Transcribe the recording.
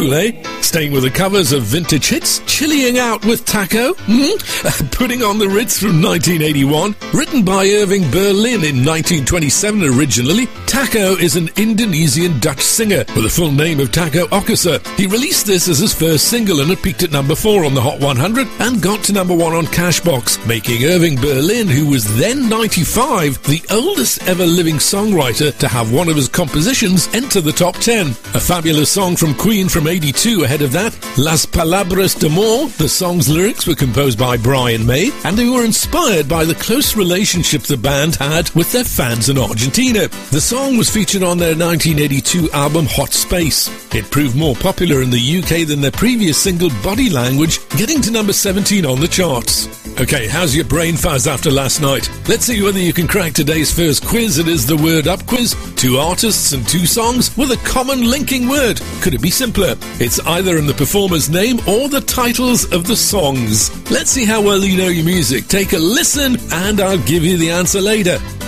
cool, eh? Staying with the covers of vintage hits, chilling out with Taco, Putting on the Ritz from 1981, written by Irving Berlin in 1927 originally. Taco is an Indonesian Dutch singer with the full name of Taco Okasa. He released this as his first single and it peaked at number 4 on the Hot 100 and got to number 1 on Cashbox, making Irving Berlin, who was then 95, the oldest ever living songwriter to have one of his compositions enter the top 10. A fabulous song from Queen from 82 ahead of that, Las Palabras d'Amor. The song's lyrics were composed by Brian May, and they were inspired by the close relationship the band had with their fans in Argentina. The song was featured on their 1982 album Hot Space. It proved more popular in the UK than their previous single Body Language, getting to number 17 on the charts. Okay, how's your brain fuzz after last night? Let's see whether you can crack today's first quiz. It is the Word Up quiz. 2 artists and 2 songs with a common linking word. Could it be simpler? It's either in the performer's name or the titles of the songs. Let's see how well you know your music. Take a listen and I'll give you the answer later.